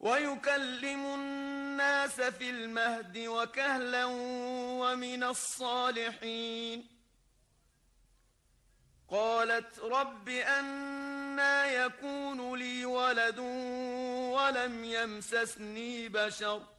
ويكلم الناس في المهد وكهلا ومن الصالحين. قالت رب أنى يكون لي ولد ولم يمسسني بشر